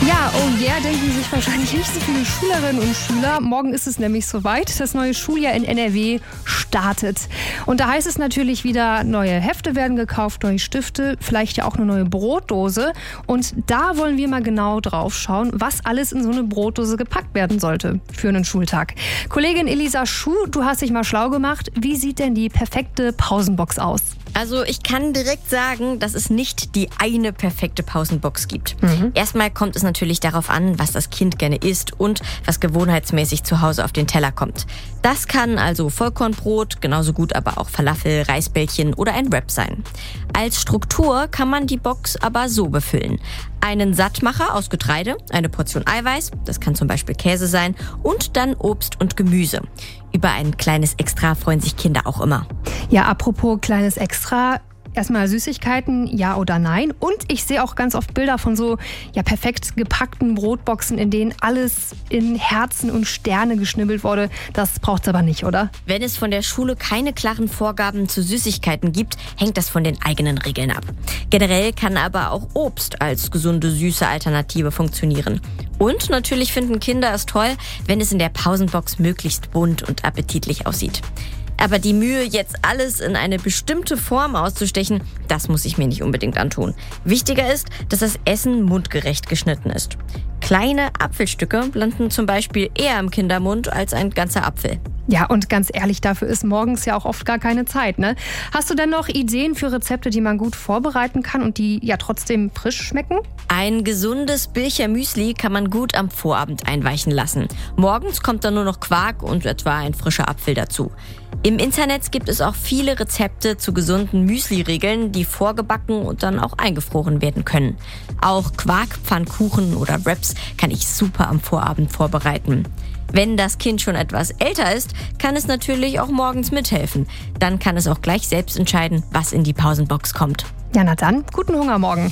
Ja, oh yeah, denken sich wahrscheinlich nicht so viele Schülerinnen und Schüler. Morgen ist es nämlich soweit. Das neue Schuljahr in NRW startet. Und da heißt es natürlich wieder, neue Hefte werden gekauft, neue Stifte, vielleicht ja auch eine neue Brotdose. Und da wollen wir mal genau drauf schauen, was alles in so eine Brotdose gepackt werden sollte für einen Schultag. Kollegin Elisa Schuh, du hast dich mal schlau gemacht. Wie sieht denn die perfekte Pausenbox aus? Also ich kann direkt sagen, dass es nicht die eine perfekte Pausenbox gibt. Erstmal kommt es natürlich darauf an, was das Kind gerne isst und was gewohnheitsmäßig zu Hause auf den Teller kommt. Das kann also Vollkornbrot, genauso gut aber auch Falafel, Reisbällchen oder ein Wrap sein. Als Struktur kann man die Box aber so befüllen. Einen Sattmacher aus Getreide, eine Portion Eiweiß, das kann zum Beispiel Käse sein, und dann Obst und Gemüse. Über ein kleines Extra freuen sich Kinder auch immer. Ja, apropos kleines Extra. Erstmal Süßigkeiten, ja oder nein? Und ich sehe auch ganz oft Bilder von so perfekt gepackten Brotboxen, in denen alles in Herzen und Sterne geschnibbelt wurde. Das braucht's aber nicht, oder? Wenn es von der Schule keine klaren Vorgaben zu Süßigkeiten gibt, hängt das von den eigenen Regeln ab. Generell kann aber auch Obst als gesunde, süße Alternative funktionieren. Und natürlich finden Kinder es toll, wenn es in der Pausenbox möglichst bunt und appetitlich aussieht. Aber die Mühe, jetzt alles in eine bestimmte Form auszustechen, das muss ich mir nicht unbedingt antun. Wichtiger ist, dass das Essen mundgerecht geschnitten ist. Kleine Apfelstücke landen zum Beispiel eher im Kindermund als ein ganzer Apfel. Ja, und ganz ehrlich, dafür ist morgens ja auch oft gar keine Zeit, ne? Hast du denn noch Ideen für Rezepte, die man gut vorbereiten kann und die ja trotzdem frisch schmecken? Ein gesundes Bilcher Müsli kann man gut am Vorabend einweichen lassen. Morgens kommt dann nur noch Quark und etwa ein frischer Apfel dazu. Im Internet gibt es auch viele Rezepte zu gesunden Müsli-Regeln, die vorgebacken und dann auch eingefroren werden können. Auch Quark, Pfannkuchen oder Wraps kann ich super am Vorabend vorbereiten. Wenn das Kind schon etwas älter ist, kann es natürlich auch morgens mithelfen. Dann kann es auch gleich selbst entscheiden, was in die Pausenbox kommt. Ja, na dann, guten Hunger morgen.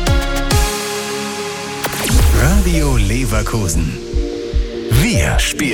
Radio Leverkusen. Wir spielen